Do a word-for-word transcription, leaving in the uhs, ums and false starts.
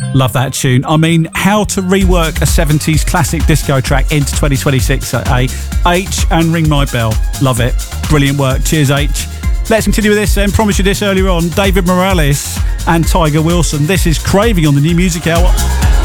Love that tune. I mean, how to rework a seventies classic disco track into twenty twenty-six, eh? H and Ring My Bell. Love it. Brilliant work. Cheers, H. Let's continue with this then. Promised you this earlier on. David Morales and Tiger Wilson. This is Craving on the New Music Hour.